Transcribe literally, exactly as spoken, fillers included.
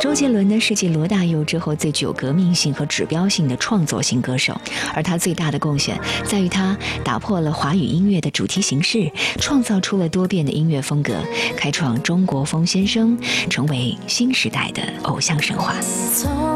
周杰伦呢是继罗大佑之后最具有革命性和指标性的创作型歌手，而他最大的贡献在于他打破了华语音乐的主题形式，创造出了多变的音乐风格，开创中国风先生，成为新时代的偶像神话。